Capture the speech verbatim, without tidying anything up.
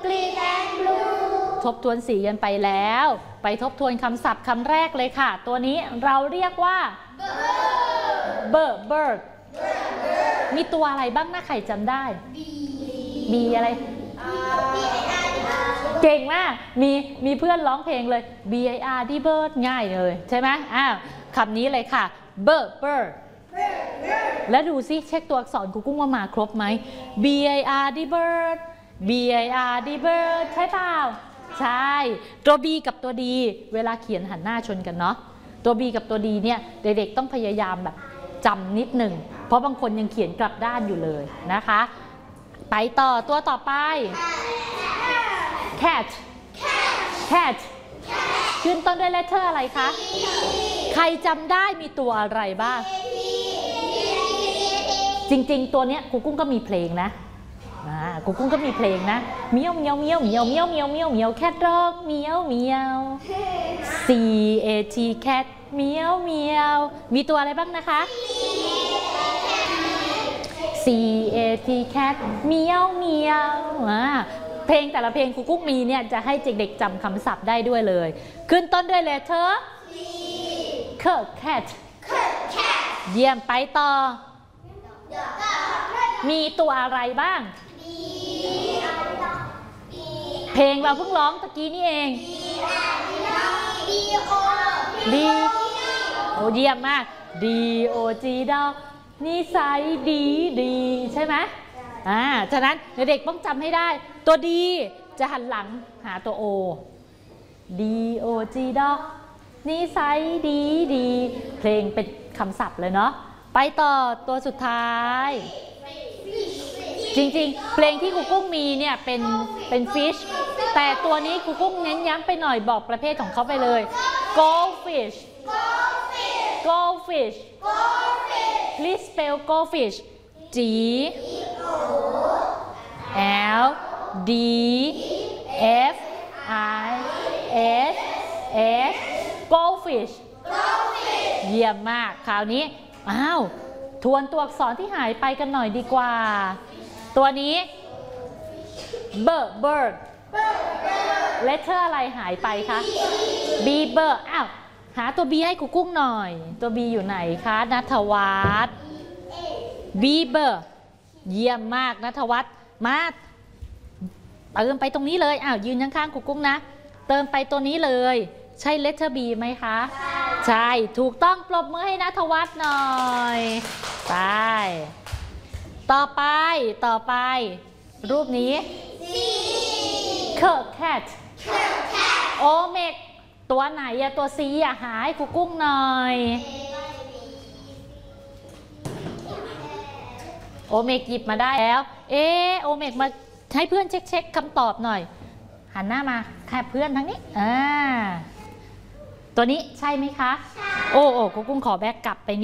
green and blue ทบทวนสีกันไปแล้วไปทบทวนคำศัพท์คำแรกเลยค่ะตัวนี้เราเรียกว่า bird bird มีตัวอะไรบ้างนะใครจำได้ B อะไรเก่งมากมีมีเพื่อนร้องเพลงเลย B I R D bird ง่ายเลยใช่ไหมอ้าวคำนี้เลยค่ะ bird bird แล้วดูซิเช็คตัวอักษรครูกุ้งว่ามาครบไหม B I R D bird B I R D bird ใช่เปล่าใช่ตัว B กับตัว D เวลาเขียนหันหน้าชนกันเนาะตัว B กับตัว D เนี่ยเด็กๆต้องพยายามแบบจำนิดหนึ่งเพราะบางคนยังเขียนกลับด้านอยู่เลยนะคะไปต่อตัวต่อไป cat cat ขึ้นต้นด้วย letter อะไรคะใครจำได้มีตัวอะไรบ้างจริงๆตัวเนี้ยครูกุ้งก็มีเพลงนะครูกุ้งก็มีเพลงนะเมียวเมียวเมียวเมียวเมียวเมียวเมียวเมียวแคทร้องเมียวเมียว C A T cat เมียวเมียวมีตัวอะไรบ้างนะคะ C A T cat เมียวเมียวเพลงแต่ละเพลงครูกุ้งมีเนี่ยจะให้เด็กๆจำคำศัพท์ได้ด้วยเลยขึ้นต้นด้วย letter C cat เยี่ยมไปต่อมีตัวอะไรบ้างเพลงเราเพิ่งร้องตะกี้นี่เองดีโอ้เยี่ยมมาก D O G dog นิสัยดีดีใช่ไหมอ่าฉะนั้นเด็กๆต้องจำให้ได้ตัวดีจะหันหลังหาตัว O D O G dog นิสัยดีดีเพลงเป็นคำศัพท์เลยเนาะไปต่อตัวสุดท้ายจริงๆเพลงที่ครูกุ้งมีเนี่ยเป็นเป็น fish แต่ตัวนี้ครูกุ้งเน้นย้ำไปหน่อยบอกประเภทของเขาไปเลย goldfish goldfish please spell goldfish G L D F I S S goldfish เยี่ยมมากคราวนี้อ้าวทวนตัวอักษรที่หายไปกันหน่อยดีกว่าตัวนี้ bird bird letter อะไรหายไปคะ B bird อ้าวหาตัว B ให้ครูกุ้งหน่อยตัว B อยู่ไหนคะณัฐวัฒน์ B bird เยี่ยมมากณัฐวัฒน์มาเติมไปตรงนี้เลยอ้าวยืนข้างๆครูกุ้งนะเติมไปตัวนี้เลยใช่ letter B ไหมคะใช่ถูกต้องปรบมือให้ณัฐวัฒน์หน่อยไปต่อไปต่อไปรูปนี้ cat โอเมกตัวไหนอะตัว C อะหายครูกุ้งหน่อยโอเมกหยิบมาได้แล้วเออโอเมกมาให้เพื่อนเช็คเช็คคำตอบหน่อยหันหน้ามาแค่เพื่อนทั้งนี้อ่าตัวนี้ใช่ไหมคะใช่โอ้โอ้ครูกุ้งขอแบกกลับไป